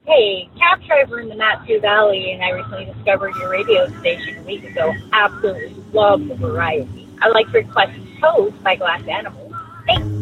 Hey, cab driver in the Matsu Valley, and I recently discovered your radio station a week ago. Absolutely love the variety. I like Request Toast by Glass Animals. Thanks.